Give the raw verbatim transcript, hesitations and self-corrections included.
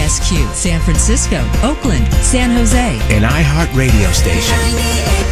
S Q, San Francisco, Oakland, San Jose. An iHeart radio station.